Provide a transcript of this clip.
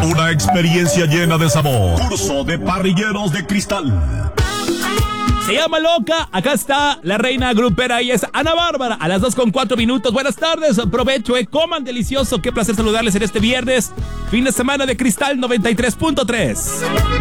Una experiencia llena de sabor. Curso de parrilleros de cristal. Se llama Loca. Acá está la reina grupera y es Ana Bárbara a las 2:04. Buenas tardes, provecho, coman delicioso. Qué placer saludarles en este viernes, fin de semana de Cristal 93.3.